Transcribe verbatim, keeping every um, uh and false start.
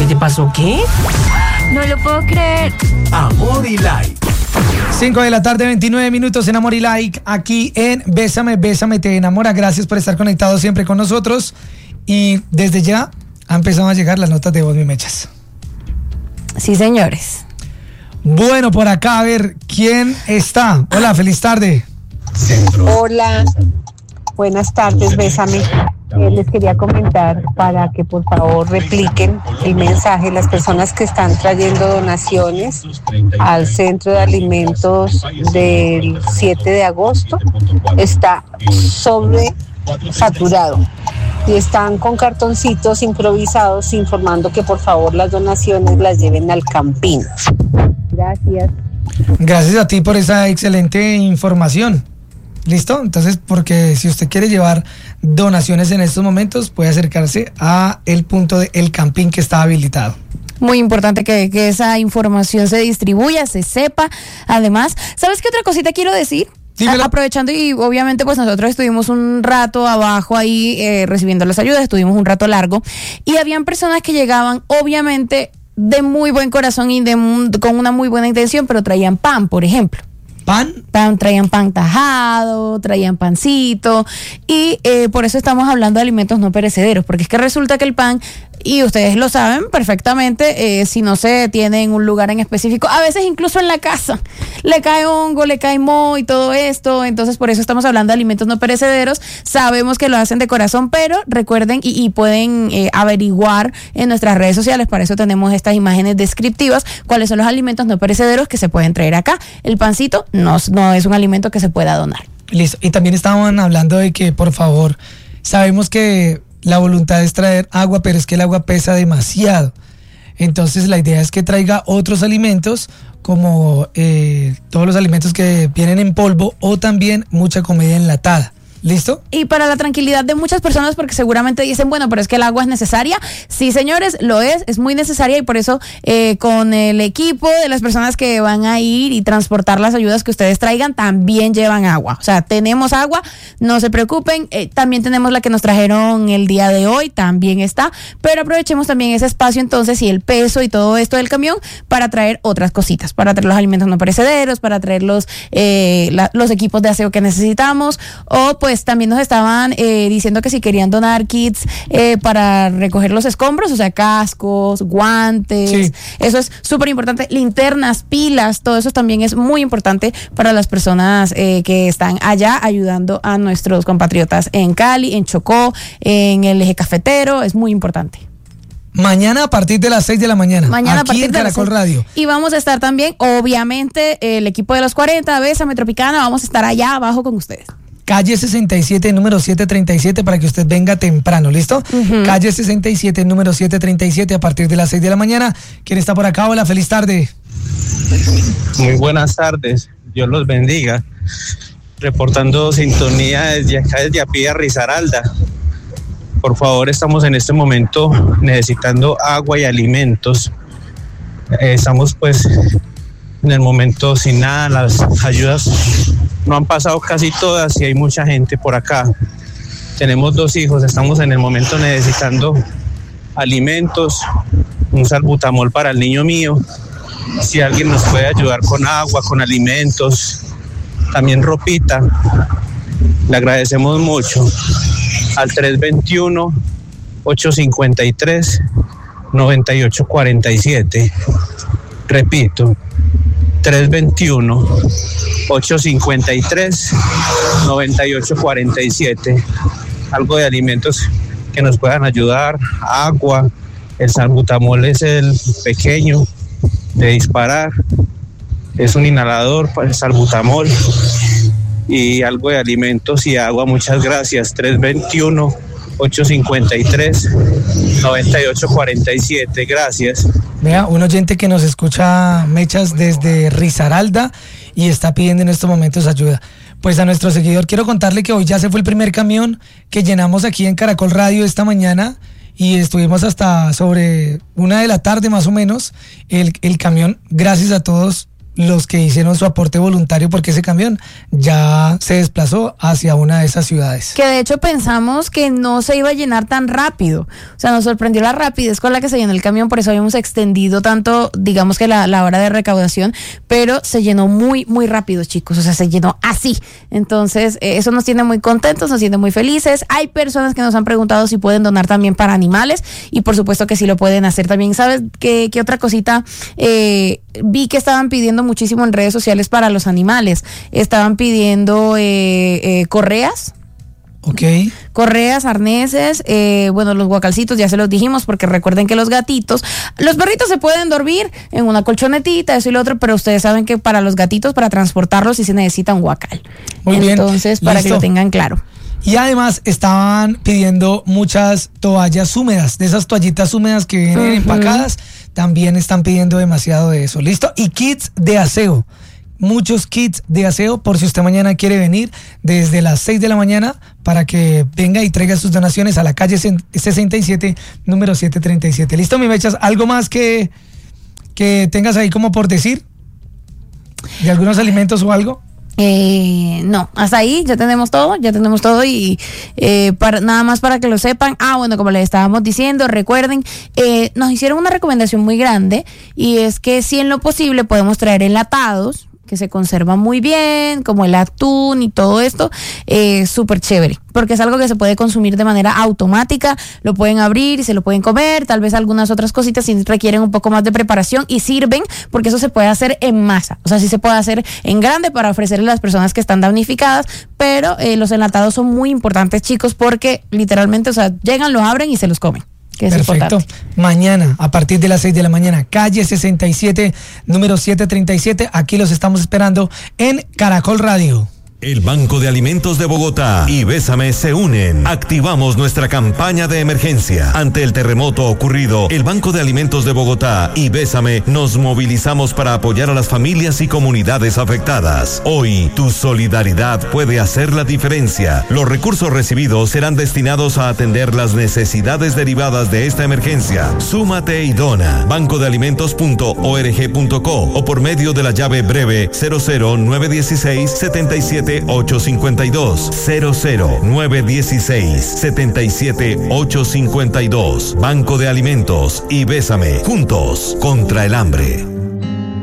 ¿Qué te pasó? ¿Qué? No lo puedo creer. Amor y Like. cinco de la tarde, veintinueve minutos en Amor y Like, aquí en Bésame, Bésame, te enamora. Gracias por estar conectados siempre con nosotros. Y desde ya han empezado a llegar las notas de voz, mi Mechas. Sí, señores. Bueno, por acá, a ver, ¿quién está? Hola, feliz tarde. Hola, buenas tardes, Bésame. Eh, les quería comentar para que por favor repliquen el mensaje. Las personas que están trayendo donaciones al centro de alimentos del siete de agosto está sobresaturado y están con cartoncitos improvisados informando que por favor las donaciones las lleven al Campín. Gracias. Gracias a ti por esa excelente información. ¿Listo? Entonces, porque si usted quiere llevar donaciones en estos momentos, puede acercarse a el punto de El Campín que está habilitado. Muy importante que, que esa información se distribuya, se sepa. Además, ¿sabes qué otra cosita quiero decir? A, aprovechando y obviamente pues nosotros estuvimos un rato abajo ahí eh, recibiendo las ayudas, estuvimos un rato largo y habían personas que llegaban obviamente de muy buen corazón y de, con una muy buena intención, pero traían pan, por ejemplo. ¿Pan? pan traían pan tajado, traían pancito y eh, por eso estamos hablando de alimentos no perecederos, porque es que resulta que el pan, y ustedes lo saben perfectamente, eh, si no se tiene en un lugar en específico, a veces incluso en la casa, le cae hongo, le cae moho y todo esto, entonces por eso estamos hablando de alimentos no perecederos. Sabemos que lo hacen de corazón, pero recuerden y, y pueden eh, averiguar en nuestras redes sociales, para eso tenemos estas imágenes descriptivas, cuáles son los alimentos no perecederos que se pueden traer acá. El pancito no, no es un alimento que se pueda donar. Listo, y también estaban hablando de que por favor, sabemos que la voluntad es traer agua, pero es que el agua pesa demasiado. Entonces la idea es que traiga otros alimentos como eh, todos los alimentos que vienen en polvo o también mucha comida enlatada. ¿Listo? Y para la tranquilidad de muchas personas, porque seguramente dicen, bueno, pero es que el agua es necesaria. Sí, señores, lo es, es muy necesaria y por eso eh, con el equipo de las personas que van a ir y transportar las ayudas que ustedes traigan, también llevan agua. O sea, tenemos agua, no se preocupen. Eh, también tenemos la que nos trajeron el día de hoy, también está. Pero aprovechemos también ese espacio entonces y el peso y todo esto del camión para traer otras cositas, para traer los alimentos no perecederos, para traer los, eh, la, los equipos de aseo que necesitamos o pues también nos estaban eh, diciendo que si querían donar kits eh, para recoger los escombros, o sea, cascos, guantes, sí. Eso es súper importante, linternas, pilas, todo eso también es muy importante para las personas eh, que están allá ayudando a nuestros compatriotas en Cali, en Chocó, en el eje cafetero, es muy importante. Mañana a partir de las seis de la mañana. Mañana aquí a partir en de Caracol las Radio. Y vamos a estar también, obviamente, el equipo de los cuarenta, Bésame Tropicana, vamos a estar allá abajo con ustedes. Calle sesenta y siete, número setecientos treinta y siete, para que usted venga temprano, ¿listo? Uh-huh. Calle sesenta y siete, número setecientos treinta y siete, a partir de las seis de la mañana. ¿Quién está por acá? Hola, feliz tarde. Muy buenas tardes, Dios los bendiga. Reportando sintonía desde acá, desde Apía, Risaralda. Por favor, estamos en este momento necesitando agua y alimentos. Eh, estamos pues en el momento sin nada, las ayudas no han pasado casi todas y hay mucha gente por acá. Tenemos dos hijos, estamos en el momento necesitando alimentos, un salbutamol para el niño mío. Si alguien nos puede ayudar con agua, con alimentos, también ropita, le agradecemos mucho. Al tres veintiuno, ocho cincuenta y tres, noventa y ocho cuarenta y siete. Repito, tres veintiuno, ocho cincuenta y tres, noventa y ocho cuarenta y siete. Algo de alimentos que nos puedan ayudar, agua, el salbutamol es el pequeño de disparar, es un inhalador para el salbutamol y algo de alimentos y agua. Muchas gracias. Tres veintiuno, ocho cincuenta y tres, noventa y ocho cuarenta y siete. Gracias. Vea, un oyente que nos escucha, Mechas, desde Risaralda y está pidiendo en estos momentos ayuda. Pues a nuestro seguidor quiero contarle que hoy ya se fue el primer camión que llenamos aquí en Caracol Radio esta mañana y estuvimos hasta sobre una de la tarde más o menos. El, el camión, gracias a todos, los que hicieron su aporte voluntario, porque ese camión ya se desplazó hacia una de esas ciudades. Que de hecho pensamos que no se iba a llenar tan rápido. O sea, nos sorprendió la rapidez con la que se llenó el camión, por eso habíamos extendido tanto, digamos que la, la hora de recaudación, pero se llenó muy, muy rápido, chicos. O sea, se llenó así. Entonces, eh, eso nos tiene muy contentos, nos tiene muy felices. Hay personas que nos han preguntado si pueden donar también para animales, y por supuesto que sí lo pueden hacer también. ¿Sabes qué, qué otra cosita? Eh, vi que estaban pidiendo muchísimo en redes sociales para los animales. Estaban pidiendo eh, eh, correas. Ok. Correas, arneses, eh, bueno, los guacalcitos ya se los dijimos, porque recuerden que los gatitos, los perritos se pueden dormir en una colchonetita, eso y lo otro, pero ustedes saben que para los gatitos, para transportarlos, sí se necesita un guacal. Muy bien. Entonces, para Listo. que lo tengan claro. Y además estaban pidiendo muchas toallas húmedas, de esas toallitas húmedas que vienen uh-huh. empacadas, también están pidiendo demasiado de eso. ¿Listo? Y kits de aseo. Muchos kits de aseo por si usted mañana quiere venir desde las seis de la mañana para que venga y traiga sus donaciones a la calle sesenta y siete, número setecientos treinta y siete. ¿Listo, mi Mechas? ¿Algo más que, que tengas ahí como por decir? ¿De algunos alimentos o algo? Eh, no, hasta ahí ya tenemos todo, ya tenemos todo y eh, para, nada más para que lo sepan. Ah, bueno, como les estábamos diciendo, recuerden, eh, nos hicieron una recomendación muy grande, y es que si en lo posible podemos traer enlatados, que se conservan muy bien, como el atún y todo esto, eh, súper chévere, porque es algo que se puede consumir de manera automática, lo pueden abrir y se lo pueden comer. Tal vez algunas otras cositas sí requieren un poco más de preparación y sirven, porque eso se puede hacer en masa, o sea, sí se puede hacer en grande para ofrecerle a las personas que están damnificadas, pero eh, los enlatados son muy importantes, chicos, porque literalmente, o sea, llegan, los abren y se los comen. Que es perfecto. Importante. Mañana, a partir de las seis de la mañana, calle sesenta y siete, número setecientos treinta y siete. Aquí los estamos esperando en Caracol Radio. El Banco de Alimentos de Bogotá y Bésame se unen. Activamos nuestra campaña de emergencia. Ante el terremoto ocurrido, el Banco de Alimentos de Bogotá y Bésame nos movilizamos para apoyar a las familias y comunidades afectadas. Hoy, tu solidaridad puede hacer la diferencia. Los recursos recibidos serán destinados a atender las necesidades derivadas de esta emergencia. Súmate y dona. banco de alimentos punto org punto co o por medio de la llave breve cero cero nueve dieciséis setenta y siete ocho cincuenta y dos, cero cero nueve dieciséis setenta y siete ocho cincuenta y dos. Banco de Alimentos y Bésame, juntos contra el hambre.